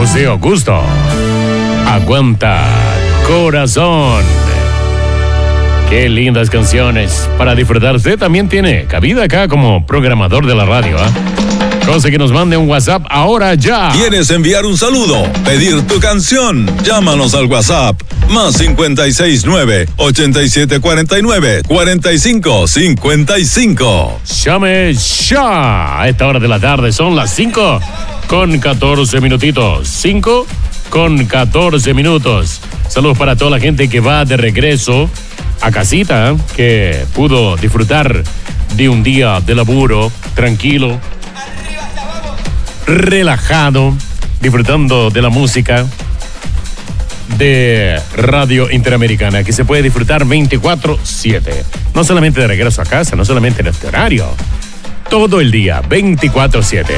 José Augusto. Aguanta, corazón. Qué lindas canciones para disfrutar. Usted también tiene cabida acá como programador de la radio, ¿ah? Cosa que nos mande un WhatsApp ahora ya. ¿Quieres enviar un saludo? ¿Pedir tu canción? Llámanos al WhatsApp más 569-8749-4555. Llame ya. A esta hora de la tarde son las 5:14 minutitos. 5:14 minutos. Saludos para toda la gente que va de regreso a casita, que pudo disfrutar de un día de laburo tranquilo, relajado, disfrutando de la música de Radio Interamericana, que se puede disfrutar 24/7. No solamente de regreso a casa, no solamente en este horario, todo el día, 24/7.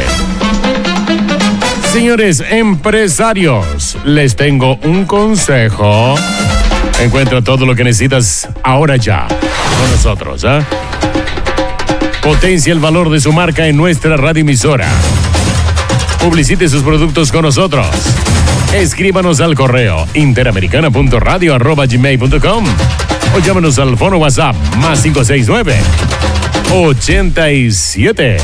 Señores empresarios, les tengo un consejo. Encuentra todo lo que necesitas ahora ya con nosotros, ¿eh? Potencia el valor de su marca en nuestra radioemisora. Publicite sus productos con nosotros. Escríbanos al correo interamericana.radio@gmail.com o llámanos al fono WhatsApp más 569 87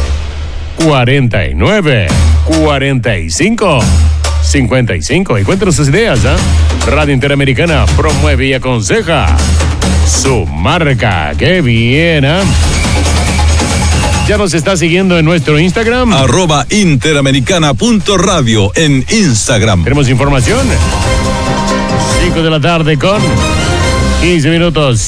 49 45 55. Encuentra sus ideas, ¿eh? Radio Interamericana promueve y aconseja su marca. ¡Qué bien! ¿Ya nos está siguiendo en nuestro Instagram? @interamericana.radio en Instagram. Tenemos información. 5 de la tarde con 15 minutos.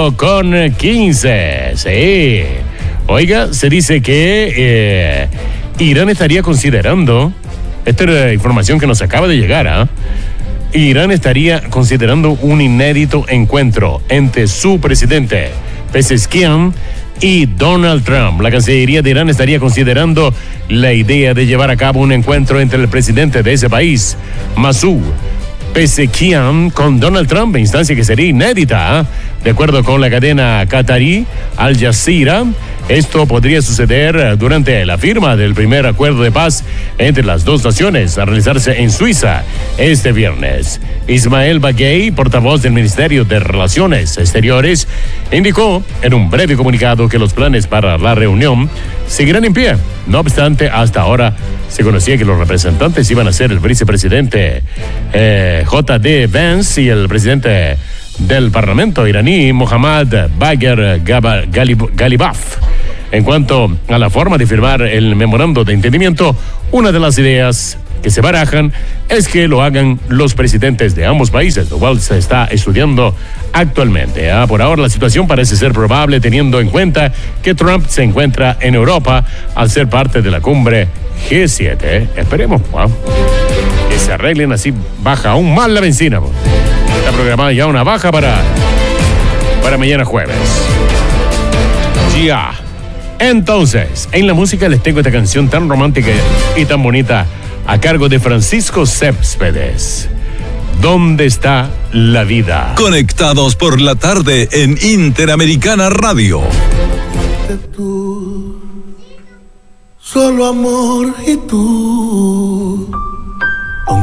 5:15. Sí. Oiga, se dice que Irán estaría considerando, esta es la información que nos acaba de llegar, ¿ah? Irán estaría considerando un inédito encuentro entre su presidente Pezeshkian y Donald Trump. La Cancillería de Irán estaría considerando la idea de llevar a cabo un encuentro entre el presidente de ese país, Masoud Pezeshkian, con Donald Trump, instancia que sería inédita, ¿eh? De acuerdo con la cadena qatarí Al Jazeera, esto podría suceder durante la firma del primer acuerdo de paz entre las dos naciones a realizarse en Suiza este viernes. Ismael Baghei, portavoz del Ministerio de Relaciones Exteriores, indicó en un breve comunicado que los planes para la reunión seguirán en pie. No obstante, hasta ahora se conocía que los representantes iban a ser el vicepresidente J.D. Vance y el presidente del Parlamento iraní, Mohammad Bagher Ghalibaf. En cuanto a la forma de firmar el memorando de entendimiento, una de las ideas que se barajan es que lo hagan los presidentes de ambos países, lo cual se está estudiando actualmente. Por ahora la situación parece ser probable teniendo en cuenta que Trump se encuentra en Europa al ser parte de la cumbre G7. Esperemos que se arreglen, así baja aún más la benzina. Está programada ya una baja para mañana jueves. Ya. Entonces, en la música les tengo esta canción tan romántica y tan bonita a cargo de Francisco Céspedes. ¿Dónde está la vida? Conectados por la tarde en Interamericana Radio. Tú, solo amor y tú.